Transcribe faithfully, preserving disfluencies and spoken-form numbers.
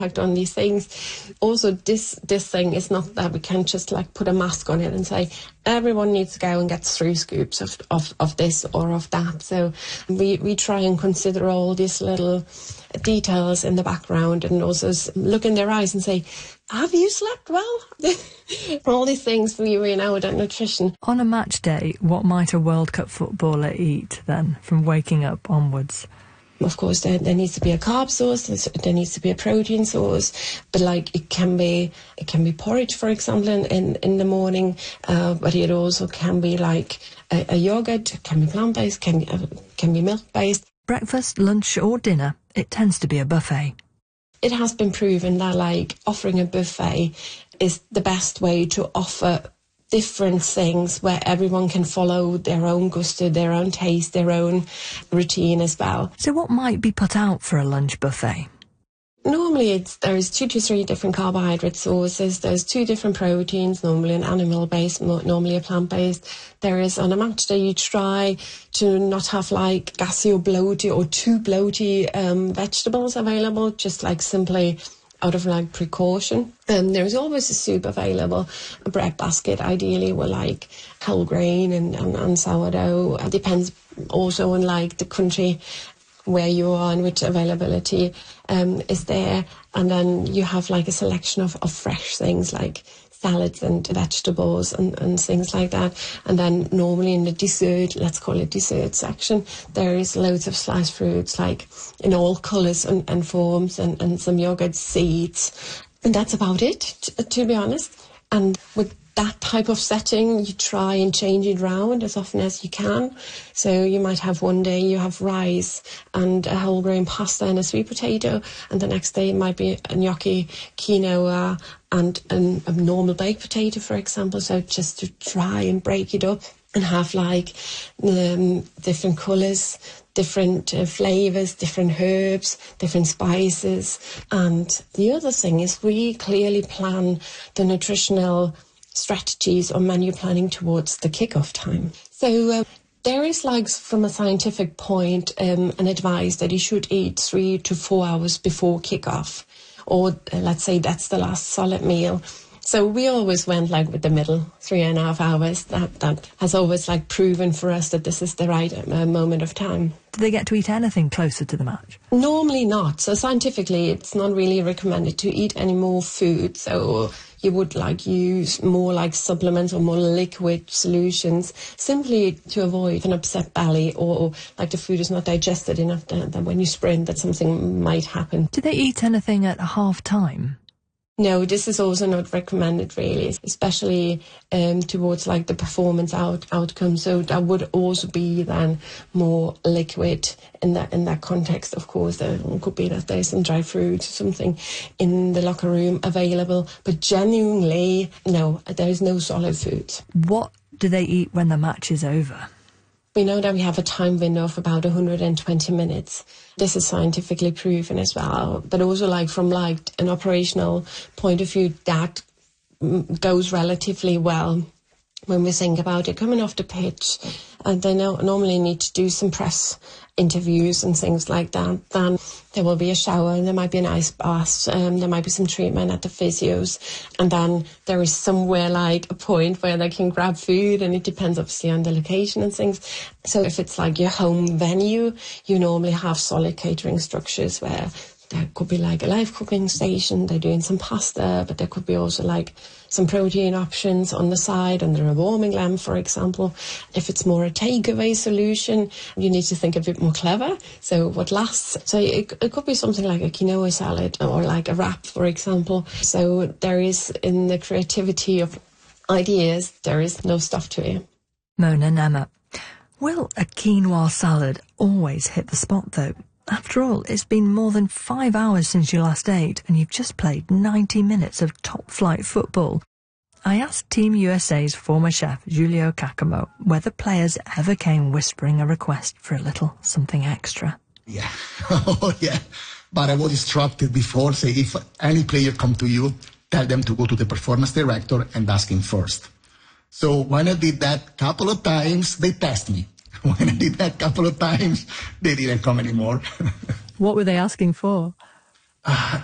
I've done these things. Also, this this thing is not that we can just like put a mask on it and say everyone needs to go and get three scoops of of, of this or of that. So we, we try and consider all these little details in the background and also look in their eyes and say, have you slept well? All these things we, we know about nutrition. On a match day, what might a World Cup footballer eat then, from waking up onwards? Of course, there, there needs to be a carb source, there needs to be a protein source, but like it can be it can be porridge, for example, in, in, in the morning, uh, but it also can be like a, a yogurt, can be plant-based, can, uh, can be milk-based. Breakfast, lunch or dinner, it tends to be a buffet. It has been proven that like offering a buffet is the best way to offer different things where everyone can follow their own gusto, their own taste, their own routine as well. So what might be put out for a lunch buffet? Normally it's, there's two to three different carbohydrate sources, there's two different proteins, normally an animal-based, normally a plant-based. There is, on a match day, you try to not have like gassy or bloaty or too bloaty um, vegetables available, just like simply out of like precaution. Um, there's always a soup available, a bread basket ideally with like whole grain and, and, and sourdough. It depends also on like the country where you are and which availability um, is there. And then you have like a selection of, of fresh things like salads and vegetables and, and things like that. And then normally in the dessert, let's call it dessert section, there is loads of sliced fruits like in all colours and, and forms and, and some yogurt, seeds. And that's about it, t- to be honest. And with that type of setting, you try and change it around as often as you can. So you might have one day you have rice and a whole grain pasta and a sweet potato, and the next day it might be a gnocchi, quinoa and, and a normal baked potato, for example. So just to try and break it up and have like um, different colours, different uh, flavours, different herbs, different spices. And the other thing is we clearly plan the nutritional strategies or menu planning towards the kick-off time. So uh, there is like from a scientific point um, an advice that you should eat three to four hours before kick-off, or uh, let's say that's the last solid meal. So we always went like with the middle, three and a half hours. That that has always like proven for us that this is the right uh, moment of time. Do they get to eat anything closer to the match? Normally not. So scientifically, it's not really recommended to eat any more food. So you would like use more like supplements or more liquid solutions simply to avoid an upset belly or, or like the food is not digested enough that, that when you sprint that something might happen. Do they eat anything at half time? No, this is also not recommended really, especially um, towards like the performance out outcome. So that would also be then more liquid in that in that context. Of course, there could be that there's some dry fruit or something in the locker room available, but genuinely, no, there is no solid food. What do they eat when the match is over? We know that we have a time window of about one hundred twenty minutes. This is scientifically proven as well, but also like from like an operational point of view, that goes relatively well when we think about it. Coming off the pitch, and they no- normally need to do some press interviews and things like that. Then there will be a shower, and there might be an ice bath, um, there might be some treatment at the physios, and then there is somewhere like a point where they can grab food, and it depends obviously on the location and things. So if it's like your home venue, you normally have solid catering structures where there could be like a live cooking station, they're doing some pasta, but there could be also like some protein options on the side under a warming lamp, for example. If it's more a takeaway solution, you need to think a bit more clever. So what lasts? So it, it could be something like a quinoa salad or like a wrap, for example. So there is, in the creativity of ideas, there is no stuff to it. Mona and Emma. Will a quinoa salad always hit the spot though? After all, it's been more than five hours since you last ate, and you've just played ninety minutes of top-flight football. I asked Team U S A's former chef, Giulio Cacamo, whether players ever came whispering a request for a little something extra. Yeah, oh yeah. But I was instructed before, say, if any player come to you, tell them to go to the performance director and ask him first. So when I did that a couple of times, they test me. When I did that a couple of times, they didn't come anymore. What were they asking for? Uh,